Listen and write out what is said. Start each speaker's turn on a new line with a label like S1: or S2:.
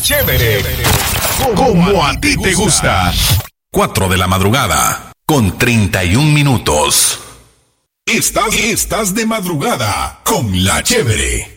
S1: Chévere. Como a ti te gusta. 4 de la madrugada, con 31 minutos. Estás de madrugada con La Chévere.